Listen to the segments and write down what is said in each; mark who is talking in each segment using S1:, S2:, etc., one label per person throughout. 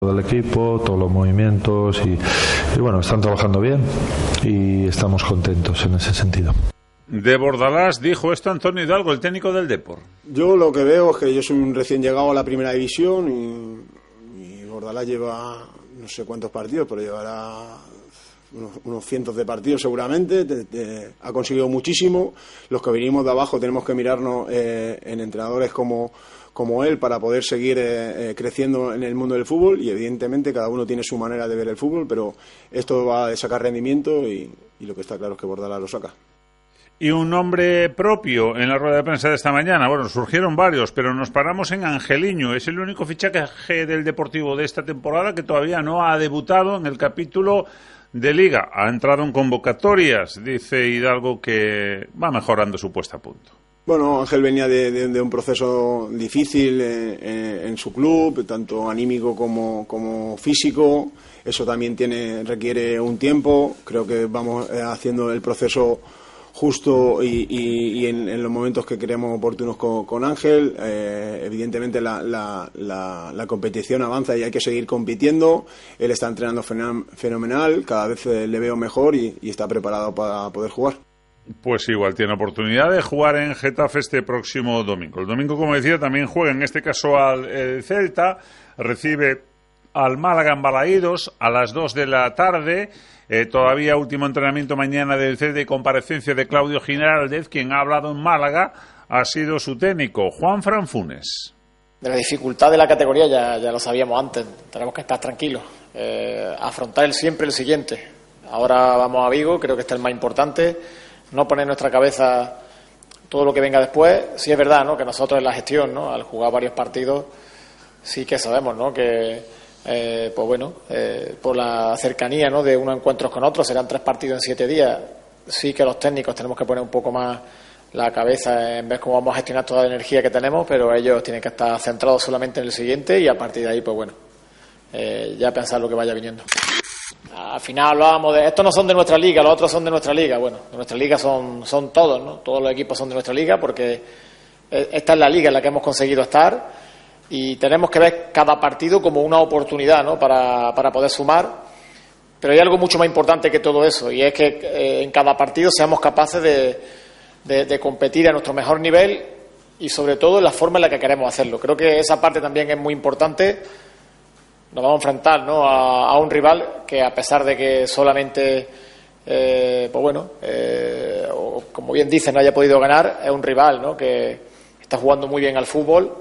S1: del equipo, todos los movimientos y bueno, están trabajando bien y estamos contentos en ese sentido.
S2: De Bordalás dijo esto Antonio Hidalgo, el técnico del Depor.
S3: Yo lo que veo es que yo soy un recién llegado a la primera división y Bordalás lleva no sé cuántos partidos, pero llevará unos cientos de partidos seguramente. Ha conseguido muchísimo. Los que venimos de abajo tenemos que mirarnos en entrenadores como él para poder seguir creciendo en el mundo del fútbol, y evidentemente cada uno tiene su manera de ver el fútbol, pero esto va a sacar rendimiento y lo que está claro es que Bordalás lo saca.
S2: Y un nombre propio en la rueda de prensa de esta mañana. Bueno, surgieron varios, pero nos paramos en Angeliño. Es el único fichaje del Deportivo de esta temporada que todavía no ha debutado en el capítulo de Liga. Ha entrado en convocatorias, dice Hidalgo, que va mejorando su puesta a punto.
S3: Bueno, Ángel venía de un proceso difícil en su club, tanto anímico como físico. Eso también requiere un tiempo. Creo que vamos haciendo el proceso justo y en los momentos que creemos oportunos con Ángel. Evidentemente la competición avanza y hay que seguir compitiendo. Él está entrenando fenomenal, cada vez le veo mejor y está preparado para poder jugar.
S2: Pues igual tiene oportunidad de jugar en Getafe este próximo domingo. El domingo, como decía, también juega, en este caso al Celta, recibe al Málaga en Balaídos a las 2 de la tarde. Todavía último entrenamiento mañana del Celta y comparecencia de Claudio Giraldez. Quien ha hablado en Málaga ha sido su técnico, Juanfran Funes.
S4: De la dificultad de la categoría ya lo sabíamos antes. Tenemos que estar tranquilos, afrontar siempre el siguiente. Ahora vamos a Vigo, creo que este es el más importante. No poner en nuestra cabeza todo lo que venga después. Sí es verdad, ¿no?, que nosotros en la gestión, ¿no?, al jugar varios partidos, sí que sabemos, ¿no?, que pues bueno, por la cercanía, ¿no?, de unos encuentros con otros, serán 3 partidos en 7 días. Sí que los técnicos tenemos que poner un poco más la cabeza en ver cómo vamos a gestionar toda la energía que tenemos, pero ellos tienen que estar centrados solamente en el siguiente y a partir de ahí, pues bueno, ya pensar lo que vaya viniendo. Al final hablábamos de estos no son de nuestra liga, los otros son de nuestra liga. Bueno, de nuestra liga son todos, ¿no? Todos los equipos son de nuestra liga, porque esta es la liga en la que hemos conseguido estar y tenemos que ver cada partido como una oportunidad, ¿no?, para poder sumar. Pero hay algo mucho más importante que todo eso, y es que en cada partido seamos capaces de competir a nuestro mejor nivel y sobre todo en la forma en la que queremos hacerlo. Creo que esa parte también es muy importante. Nos vamos a enfrentar, ¿no?, a un rival que, a pesar de que solamente, pues bueno, como bien dicen, no haya podido ganar, es un rival, ¿no?, que está jugando muy bien al fútbol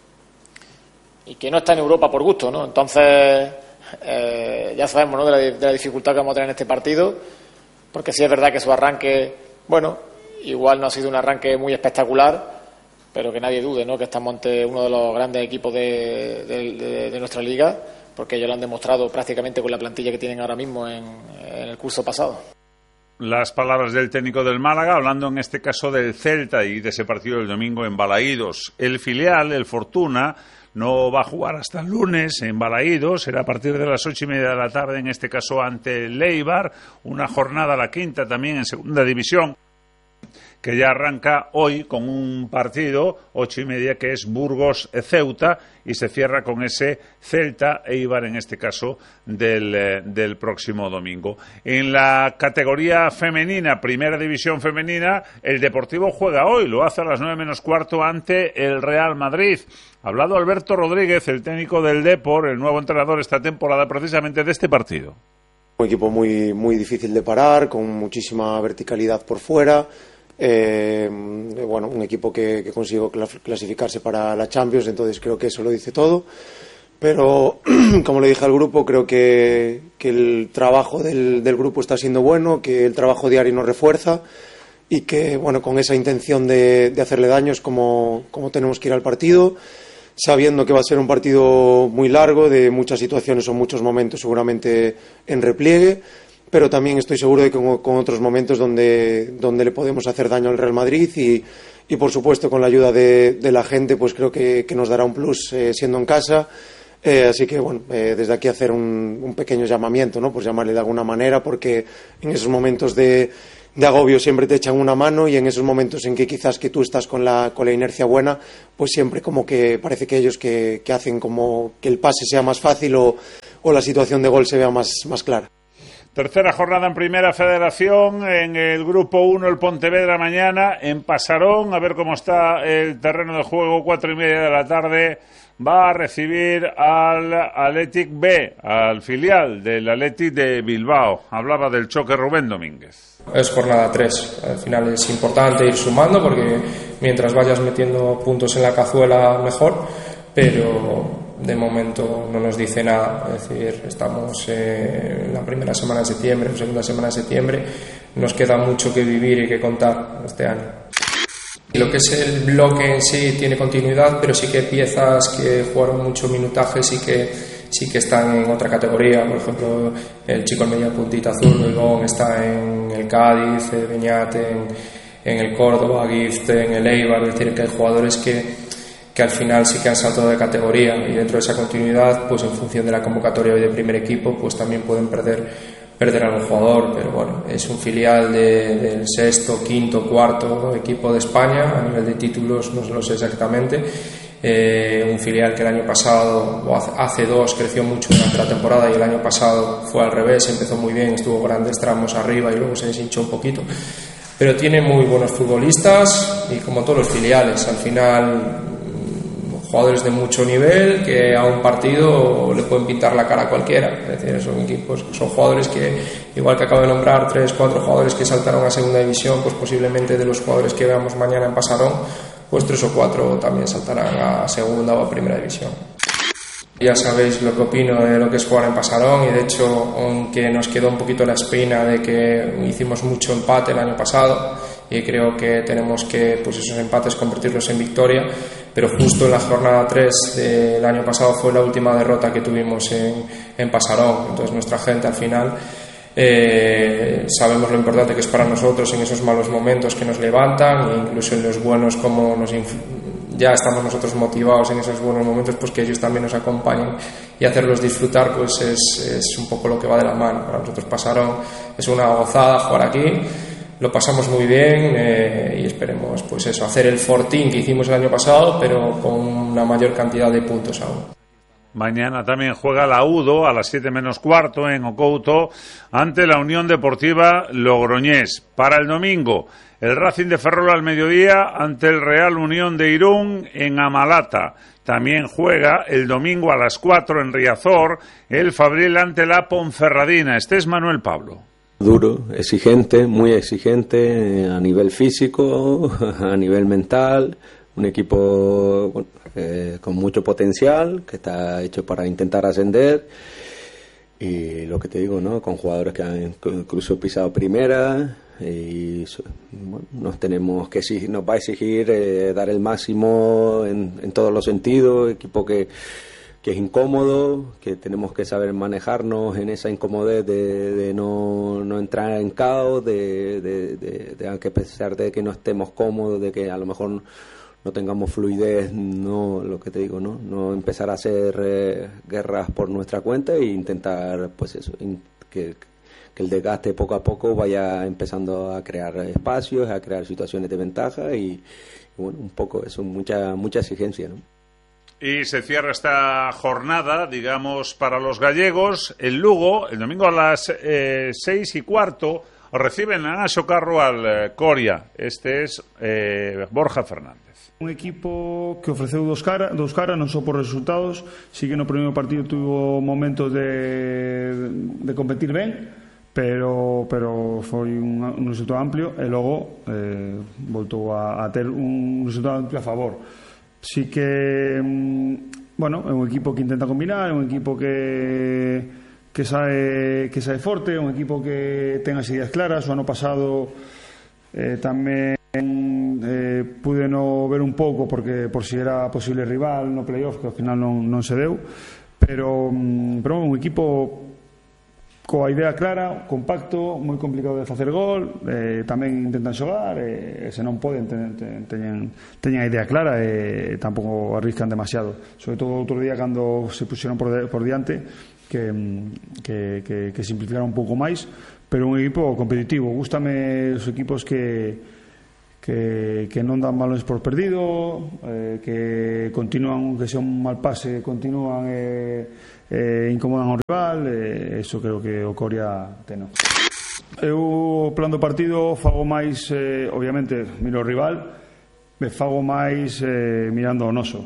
S4: y que no está en Europa por gusto, ¿no? Entonces, ya sabemos, ¿no?, de la dificultad que vamos a tener en este partido, porque sí es verdad que su arranque, bueno, igual no ha sido un arranque muy espectacular, pero que nadie dude, ¿no?, que estamos ante uno de los grandes equipos de nuestra liga, porque ellos lo han demostrado prácticamente con la plantilla que tienen ahora mismo en el curso pasado.
S2: Las palabras del técnico del Málaga, hablando en este caso del Celta y de ese partido del domingo en Balaídos. El filial, el Fortuna, no va a jugar hasta el lunes en Balaídos, será a partir de las 8:30 de la tarde, en este caso ante el Eibar, una jornada, la quinta también en segunda división, que ya arranca hoy con un partido, 8:30, que es Burgos-Ceuta, y se cierra con ese Celta-Eibar, en este caso, del próximo domingo. En la categoría femenina, primera división femenina, el Deportivo juega hoy, lo hace a las 9:15 ante el Real Madrid. Ha hablado Alberto Rodríguez, el técnico del Depor, el nuevo entrenador esta temporada, precisamente de este partido.
S5: Un equipo muy, muy difícil de parar, con muchísima verticalidad por fuera. Bueno, un equipo que consiguió clasificarse para la Champions, entonces creo que eso lo dice todo. Pero, como le dije al grupo, creo que el trabajo del grupo está siendo bueno, que el trabajo diario nos refuerza y que, bueno, con esa intención de hacerle daño es como tenemos que ir al partido, sabiendo que va a ser un partido muy largo, de muchas situaciones o muchos momentos seguramente en repliegue, pero también estoy seguro de que con otros momentos donde le podemos hacer daño al Real Madrid y por supuesto con la ayuda de la gente, pues creo que nos dará un plus siendo en casa. Así que bueno, desde aquí hacer un pequeño llamamiento, ¿no?, por llamarle de alguna manera, porque en esos momentos de agobio siempre te echan una mano, y en esos momentos en que quizás que tú estás con la inercia buena, pues siempre como que parece que ellos que hacen como que el pase sea más fácil o la situación de gol se vea más clara.
S2: Tercera jornada en Primera Federación, en el Grupo 1 el Pontevedra mañana en Pasarón, a ver cómo está el terreno de juego, 4:30 de la tarde, va a recibir al Athletic B, al filial del Athletic de Bilbao. Hablaba del choque Rubén Domínguez.
S6: Es jornada 3, al final es importante ir sumando porque mientras vayas metiendo puntos en la cazuela mejor, pero de momento no nos dice nada. Es decir, estamos en la primera semana de septiembre o segunda semana de septiembre, nos queda mucho que vivir y que contar este año. Y lo que es el bloque en sí tiene continuidad, pero sí que hay piezas que jugaron mucho minutaje sí que están en otra categoría. Por ejemplo, el chico en media puntita azul, Luigón, está en el Cádiz, Beñat en el Córdoba, Gift en el Eibar. Es decir, que hay jugadores que al final sí que han saltado de categoría, y dentro de esa continuidad, pues en función de la convocatoria hoy del primer equipo, pues también pueden perder a un jugador. Pero bueno, es un filial del sexto, quinto, cuarto equipo de España a nivel de títulos, no lo sé exactamente. Un filial que el año pasado o hace dos creció mucho durante la temporada, y el año pasado fue al revés, empezó muy bien, estuvo grandes tramos arriba y luego se deshinchó un poquito, pero tiene muy buenos futbolistas, y como todos los filiales, al final jugadores de mucho nivel que a un partido le pueden pintar la cara a cualquiera. Es decir, son equipos, son jugadores que, igual que acabo de nombrar 3-4 jugadores que saltaron a segunda división, pues posiblemente de los jugadores que veamos mañana en Pasarón, pues 3 o 4 también saltarán a segunda o a primera división. Ya sabéis lo que opino de lo que es jugar en Pasarón, y de hecho, aunque nos quedó un poquito la espina de que hicimos mucho empate el año pasado, y creo que tenemos que, pues esos empates, convertirlos en victoria, pero justo en la jornada 3 del año pasado fue la última derrota que tuvimos en Pasarón. Entonces nuestra gente al final sabemos lo importante que es para nosotros en esos malos momentos que nos levantan, e incluso en los buenos, como ya estamos nosotros motivados en esos buenos momentos, pues que ellos también nos acompañen y hacerlos disfrutar, pues es un poco lo que va de la mano. Para nosotros Pasarón es una gozada jugar aquí, lo pasamos muy bien, y esperemos pues eso, hacer el fortín que hicimos el año pasado, pero con una mayor cantidad de puntos aún.
S2: Mañana también juega la UDO a las 7 menos cuarto en Ocouto ante la Unión Deportiva Logroñés. Para el domingo, el Racing de Ferrol al mediodía ante el Real Unión de Irún en Amalata. También juega el domingo a las 4 en Riazor el Fabril ante la Ponferradina. Este es Manuel Pablo.
S7: Duro, exigente, muy exigente a nivel físico, a nivel mental. Un equipo con mucho potencial, que está hecho para intentar ascender, y lo que te digo, ¿no? Con jugadores que han incluso pisado primera, y bueno, nos va a exigir dar el máximo en todos los sentidos. Equipo que es incómodo, que tenemos que saber manejarnos en esa incomodidad de no entrar en caos, de que a pesar de que no estemos cómodos, de que a lo mejor no tengamos fluidez, lo que te digo, no empezar a hacer guerras por nuestra cuenta, e intentar pues eso, que el desgaste poco a poco vaya empezando a crear espacios, a crear situaciones de ventaja, y bueno, un poco eso, mucha exigencia, ¿no?
S2: Y se cierra esta jornada, digamos, para los gallegos. El Lugo, el domingo a las 6:15, reciben en Anxo Carro al Coria. Este es Borja Fernández.
S8: Un equipo que ofreceu dos caras, non só por resultados. Sí que no primeiro partido tuvo momentos de competir ben, pero foi un resultado amplio, e logo voltou a ter un resultado amplio a favor. Sí que, bueno, é un equipo que intenta combinar, é un equipo que sae forte, é un equipo que ten as ideas claras. O ano pasado tamén pude no ver un pouco por si era posible rival no playoff, que ao final non se deu, pero un equipo coa idea clara, compacto, moi complicado de facer gol, tamén intentan xogar, se non poden teñen a idea clara, e tampouco arriscan demasiado, sobre todo outro día cando se puxeron por diante, simplificara un pouco máis, pero un equipo competitivo. Gústame os equipos que non dan balones por perdido, que continúan, que sea un mal pase, continúan incomodan ao rival. Eso creo que o Coria ten. Eu, o plan do partido, fago máis, obviamente, miro o rival, me fago máis mirando o noso.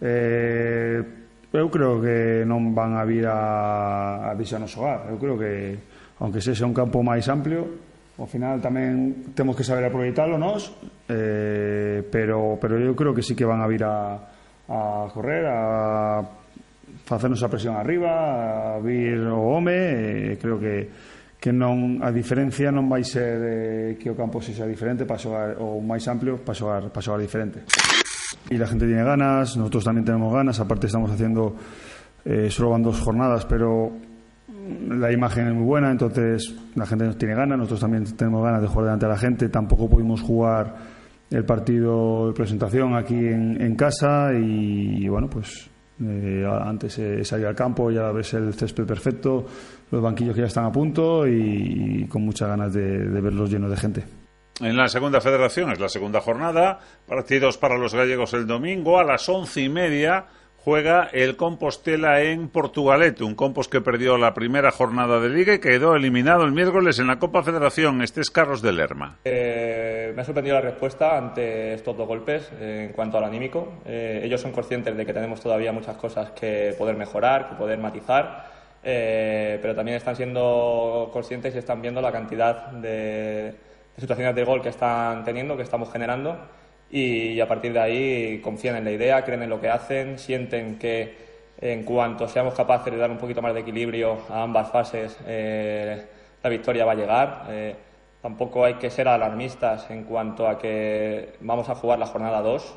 S8: Eu creo que non van a vir a deixarnos xogar. Eu creo que, aunque sexa un campo máis amplio, ao final tamén temos que saber aproveitalo nós, pero eu creo que sí que van a vir a correr, a facernos a presión arriba, a vir o home. Creo que non, a diferencia non vai ser que o campo sexa diferente para xogar, ou máis amplio para xogar diferente. Y la gente tiene ganas, nosotros también tenemos ganas. Aparte estamos haciendo, solo van 2 jornadas, pero la imagen es muy buena, entonces la gente tiene ganas, nosotros también tenemos ganas de jugar delante de la gente. Tampoco pudimos jugar el partido de presentación aquí en casa y bueno, pues antes salir al campo, ya ves el césped perfecto, los banquillos que ya están a punto y con muchas ganas de verlos llenos de gente.
S2: En la segunda federación es la segunda jornada, partidos para los gallegos el domingo a las 11:30. Juega el Compostela en Portugalete, un Compos que perdió la primera jornada de Liga y quedó eliminado el miércoles en la Copa Federación. Este es Carlos de Lerma.
S9: Me ha sorprendido la respuesta ante estos 2 golpes en cuanto al anímico. Ellos son conscientes de que tenemos todavía muchas cosas que poder mejorar, que poder matizar, pero también están siendo conscientes y están viendo la cantidad de situaciones de gol que están teniendo, que estamos generando. Y a partir de ahí confían en la idea, creen en lo que hacen, sienten que en cuanto seamos capaces de dar un poquito más de equilibrio a ambas fases, la victoria va a llegar. Tampoco hay que ser alarmistas en cuanto a que vamos a jugar la jornada 2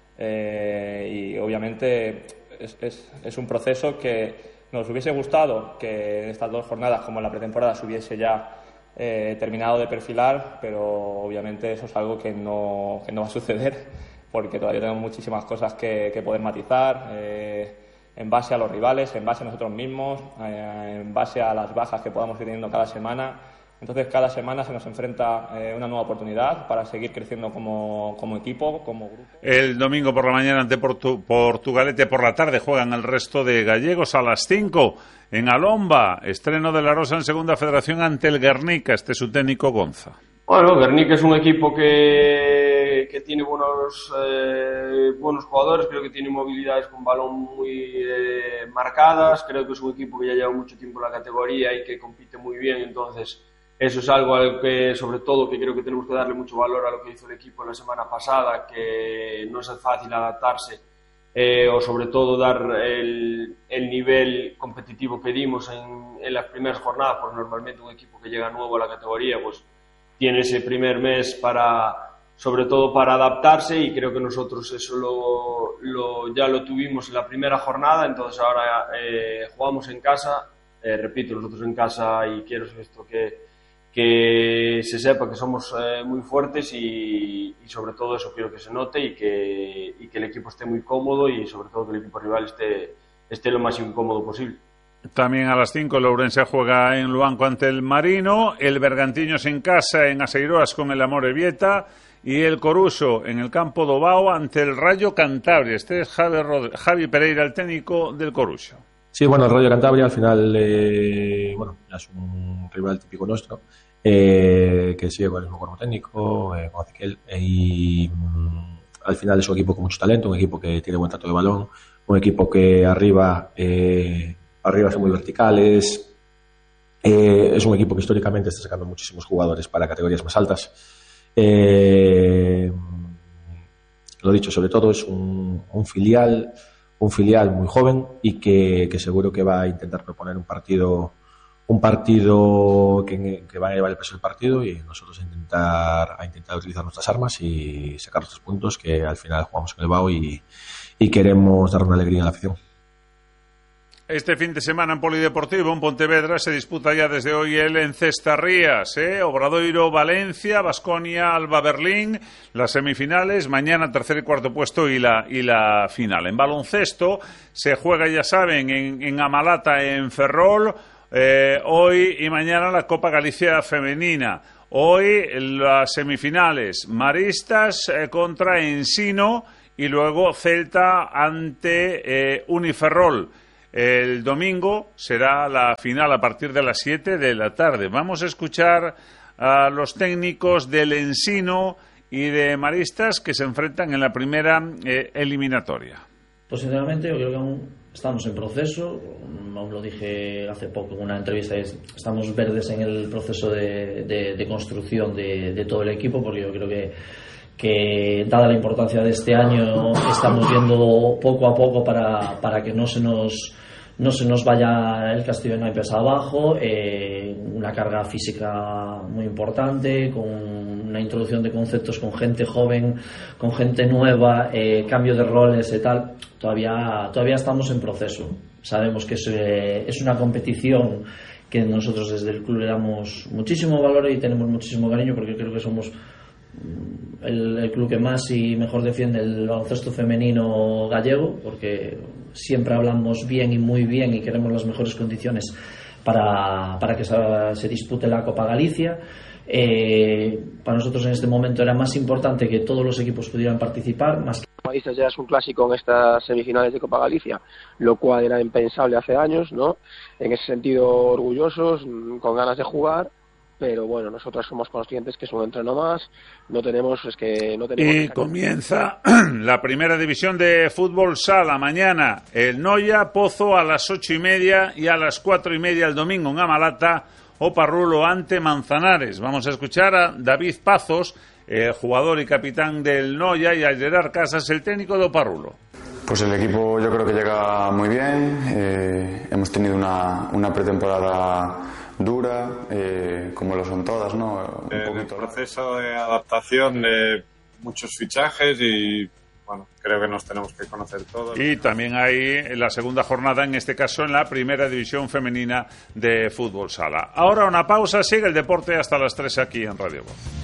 S9: y obviamente es un proceso que nos hubiese gustado que en estas 2 jornadas, como en la pretemporada, se hubiese ya terminado de perfilar, pero obviamente eso es algo que no va a suceder porque todavía tenemos muchísimas cosas que poder matizar en base a los rivales, en base a nosotros mismos, en base a las bajas que podamos ir teniendo cada semana. Entonces cada semana se nos enfrenta una nueva oportunidad para seguir creciendo como equipo, como grupo.
S2: El domingo por la mañana ante Portugalete, por la tarde juegan el resto de gallegos a las 5 en Alomba. Estreno de la Rosa en segunda federación ante el Guernica. Este es su técnico Gonza.
S10: Bueno, Guernica es un equipo que tiene buenos jugadores, creo que tiene movilidades con balón muy marcadas, creo que es un equipo que ya lleva mucho tiempo en la categoría y que compite muy bien, entonces eso es algo al que, sobre todo, que creo que tenemos que darle mucho valor a lo que hizo el equipo la semana pasada, que no es fácil adaptarse o sobre todo dar el nivel competitivo que dimos en las primeras jornadas, pues normalmente un equipo que llega nuevo a la categoría pues tiene ese primer mes sobre todo para adaptarse, y creo que nosotros eso ya lo tuvimos en la primera jornada. Entonces ahora jugamos en casa, repito, nosotros en casa, y quiero esto que se sepa que somos muy fuertes y sobre todo eso quiero que se note y que el equipo esté muy cómodo y sobre todo que el equipo rival esté lo más incómodo posible.
S2: También a las 5 el Ourense juega en Luanco ante el Marino, el Bergantiños en casa en Aseiroas con el Amorebieta y el Coruso en el campo do Bao ante el Rayo Cantabria. Este es Javi Pereira, el técnico del Coruso.
S11: Sí, bueno, el Rayo Cantabria al final es un rival típico nuestro, que sigue con el mismo cuerpo técnico, con Ezequiel, y al final es un equipo con mucho talento, un equipo que tiene buen trato de balón, un equipo que arriba son muy verticales, es un equipo que históricamente está sacando muchísimos jugadores para categorías más altas. Lo dicho, sobre todo es un filial muy joven y que seguro que va a intentar proponer un partido que va a llevar el peso del partido, y nosotros a intentar utilizar nuestras armas y sacar nuestros puntos, que al final jugamos en el Bao y queremos dar una alegría a la afición.
S2: Este fin de semana en Polideportivo, en Pontevedra, se disputa ya desde hoy el Encestarrías, Obradoiro, Valencia, Baskonia, Alba Berlín, las semifinales, mañana tercer y cuarto puesto y la final. En baloncesto se juega, ya saben, en Amalata, en Ferrol, hoy y mañana la Copa Galicia Femenina. Hoy las semifinales, Maristas contra Ensino y luego Celta ante Uniferrol. El domingo será la final a partir de las 7 de la tarde. Vamos a escuchar a los técnicos del Ensino y de Maristas que se enfrentan en la primera eliminatoria.
S12: Pues sinceramente yo creo que aún estamos en proceso, aún lo dije hace poco en una entrevista, estamos verdes en el proceso de construcción de todo el equipo, porque yo creo que dada la importancia de este año estamos viendo poco a poco para que no se nos vaya el castillo de naipes abajo, una carga física muy importante, con una introducción de conceptos con gente joven, con gente nueva, cambio de roles y tal. Todavía estamos en proceso. Sabemos que es una competición que nosotros desde el club le damos muchísimo valor y tenemos muchísimo cariño, porque creo que somos el club que más y mejor defiende el baloncesto femenino gallego, porque siempre hablamos bien y muy bien y queremos las mejores condiciones para que se dispute la Copa Galicia. Para nosotros en este momento era más importante que todos los equipos pudieran participar, más que
S13: Maristas ya es un clásico en estas semifinales de Copa Galicia, lo cual era impensable hace años, ¿no? En ese sentido orgullosos, con ganas de jugar. Pero bueno, nosotros somos conscientes que es un entreno más, no tenemos. Y
S2: comienza la primera división de fútbol sala mañana. El Noia Pozo a las 8:30 y a las 4:30 el domingo en Amalata, Oparrulo ante Manzanares. Vamos a escuchar a David Pazos, el jugador y capitán del Noia, y a Gerard Casas, el técnico de Oparrulo.
S14: Pues el equipo yo creo que llega muy bien. Hemos tenido una pretemporada dura, como lo son todas, ¿no?
S15: En el proceso de adaptación de muchos fichajes y, bueno, creo que nos tenemos que conocer todos.
S2: Y también hay la segunda jornada, en este caso en la primera división femenina de fútbol sala. Ahora una pausa, sigue el deporte hasta las 3 aquí en Radio Voz.